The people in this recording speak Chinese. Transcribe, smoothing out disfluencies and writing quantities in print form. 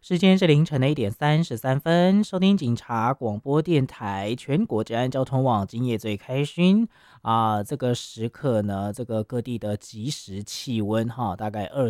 时间是凌晨的1点33分，收听警察广播电台全国治安交通网，今夜最开勋这个时刻呢，这个各地的即时气温大概